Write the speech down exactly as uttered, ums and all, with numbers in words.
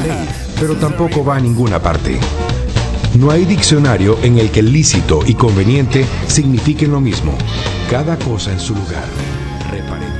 ley, pero tampoco va a ninguna parte. No hay diccionario en el que lícito y conveniente signifiquen lo mismo. Cada cosa en su lugar. Reparemos.